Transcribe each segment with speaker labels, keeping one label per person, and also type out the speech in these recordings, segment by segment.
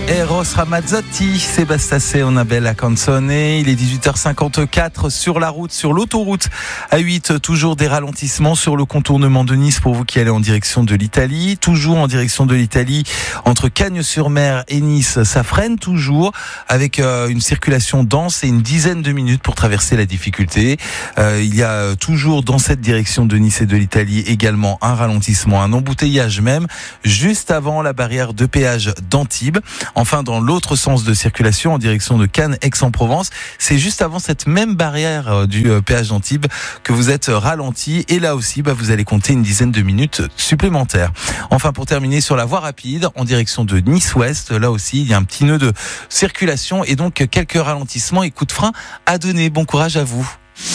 Speaker 1: Eros Ramazzotti, Sébastien Onabella Canzone. Il est 18h54 sur la route, sur l'autoroute A8. Toujours des ralentissements sur le contournement de Nice pour vous qui allez en direction de l'Italie. Toujours en direction de l'Italie, entre Cagnes-sur-Mer et Nice, ça freine toujours avec une circulation dense et une dizaine de minutes pour traverser la difficulté. Il y a toujours dans cette direction de Nice et de l'Italie également un ralentissement, un embouteillage même, juste avant la barrière de péage d'Antibes. Enfin, dans l'autre sens de circulation, en direction de Cannes, Aix-en-Provence, c'est juste avant cette même barrière du péage d'Antibes que vous êtes ralenti. Et là aussi, vous allez compter une dizaine de minutes supplémentaires. Enfin, pour terminer sur la voie rapide, en direction de Nice-Ouest, là aussi, il y a un petit nœud de circulation et donc quelques ralentissements et coups de frein à donner. Bon courage à vous.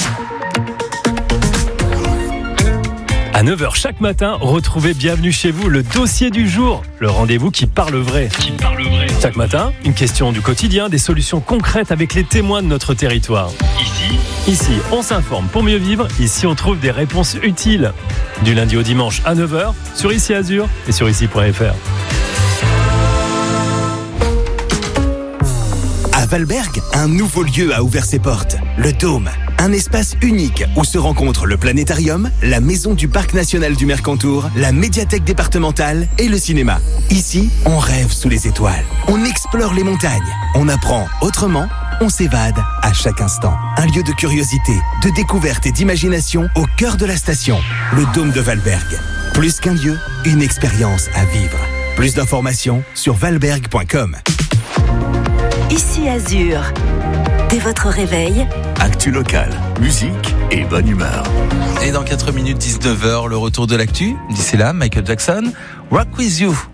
Speaker 2: À 9h chaque matin, retrouvez Bienvenue chez vous, le dossier du jour, le rendez-vous qui parle vrai. Chaque matin, une question du quotidien, des solutions concrètes avec les témoins de notre territoire. Ici, on s'informe pour mieux vivre. Ici, on trouve des réponses utiles. Du lundi au dimanche à 9h, sur Ici Azur et sur ici.fr.
Speaker 3: À Valberg, un nouveau lieu a ouvert ses portes, le Dôme. Un espace unique où se rencontrent le planétarium, la maison du Parc National du Mercantour, la médiathèque départementale et le cinéma. Ici, on rêve sous les étoiles, on explore les montagnes, on apprend autrement, on s'évade à chaque instant. Un lieu de curiosité, de découverte et d'imagination au cœur de la station, le Dôme de Valberg. Plus qu'un lieu, une expérience à vivre. Plus d'informations sur valberg.com.
Speaker 4: Ici Azur. Dès votre réveil,
Speaker 5: actu locale, musique et bonne humeur.
Speaker 1: Et dans 4 minutes, 19h, le retour de l'actu. D'ici là, Michael Jackson, Rock With You.